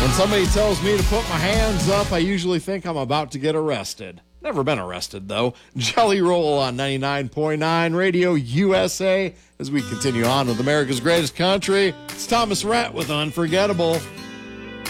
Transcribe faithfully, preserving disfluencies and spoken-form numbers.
When somebody tells me to put my hands up, I usually think I'm about to get arrested. Never been arrested, though. Jelly Roll on ninety-nine point nine Radio U S A. As we continue on with America's Greatest Country, it's Thomas Rhett with Unforgettable.